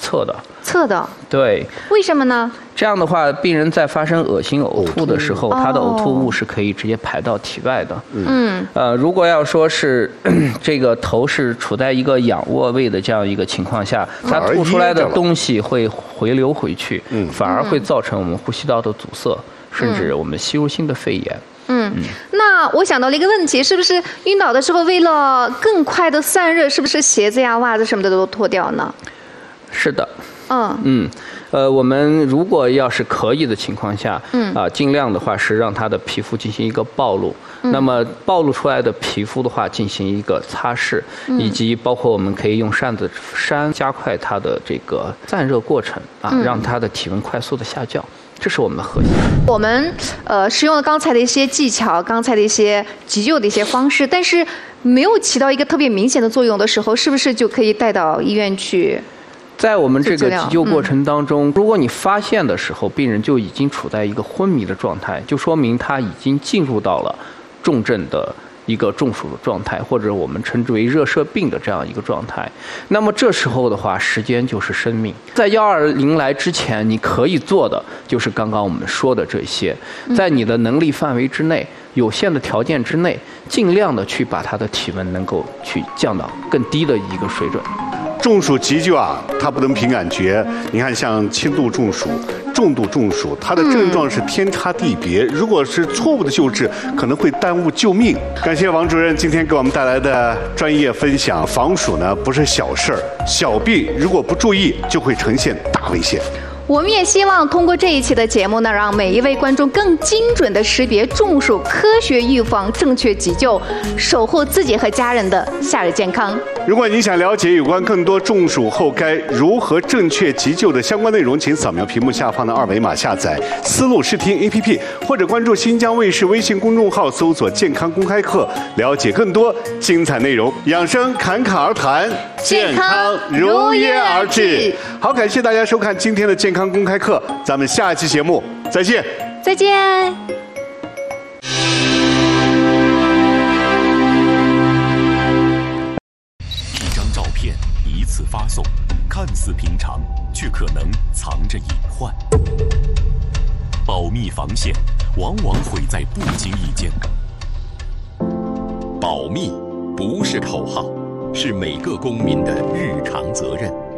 测的。 测的？ 对。 为什么呢？ 这样的话，病人在发生恶心呕吐的时候，他的呕吐物是可以直接排到体外的。如果要说是这个头是处在一个仰卧位的这样一个情况下，它吐出来的东西会回流回去，反而会造成我们呼吸道的阻塞，甚至我们吸入性的肺炎。 那我想到了一个问题，是不是晕倒的时候为了更快的散热，是不是鞋子呀、袜子什么的都脱掉呢？ 是的。我们如果要是可以的情况下，尽量的话是让他的皮肤进行一个暴露，那么暴露出来的皮肤的话进行一个擦拭，以及包括我们可以用扇子加快它的这个散热过程让它的体温快速的下降。这是我们的核心。 我们使用了刚才的一些技巧，刚才的一些急救的一些方式，但是没有起到一个特别明显的作用的时候，是不是就可以带到医院去？ 在我们这个急救过程当中，如果你发现的时候，病人就已经处在一个昏迷的状态，就说明他已经进入到了重症的一个中暑的状态，或者我们称之为热射病的这样一个状态。那么这时候的话，时间就是生命。在120来之前，你可以做的就是刚刚我们说的这些，在你的能力范围之内，有限的条件之内，尽量的去把他的体温能够去降到更低的一个水准。 中暑急救它不能凭感觉。你看，像轻度中暑、重度中暑，它的症状是天差地别。如果是错误的救治，可能会耽误救命。感谢王主任今天给我们带来的专业分享。防暑呢不是小事儿，小病如果不注意，就会呈现大危险。 我们也希望通过这一期的节目呢，让每一位观众更精准地识别中暑，科学预防，正确急救，守护自己和家人的夏日健康。 如果你想了解有关更多中暑后该如何正确急救的相关内容，请扫描屏幕下方的2维码下载思路视听 APP， 或者关注新疆卫视微信公众号，搜索健康公开课，了解更多精彩内容。养生侃侃而谈，健康如约而至。好，感谢大家收看今天的健康公开课，咱们下期节目再见。 再见。 一张照片一次发送，看似平常，却可能藏着隐患。保密防线往往毁在不经意间。保密不是口号，是每个公民的日常责任。